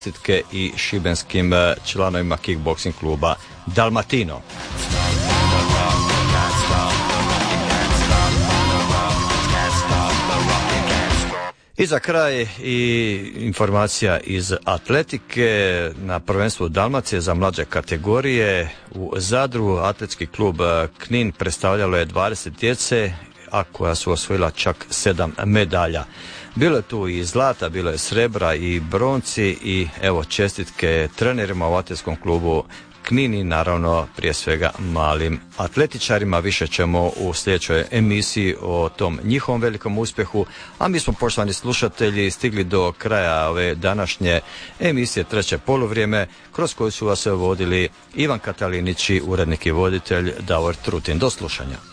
i šibenskim članovima kickboxing kluba Dalmatino. I za kraj i informacija iz atletike. Na prvenstvu Dalmacije za mlađe kategorije u Zadru atletski klub Knin predstavljalo je 20 djece, a koja su osvojila čak 7 medalja. Bilo je tu i zlata, bilo je srebra i bronci i evo čestitke trenerima u atletskom klubu Knin i naravno prije svega malim atletičarima. Više ćemo u sljedećoj emisiji o tom njihovom velikom uspjehu, a mi smo, poštovani slušatelji, stigli do kraja ove današnje emisije Treće poluvrijeme, kroz koju su vas vodili Ivan Katalinić i urednik i voditelj Davor Trutin. Do slušanja.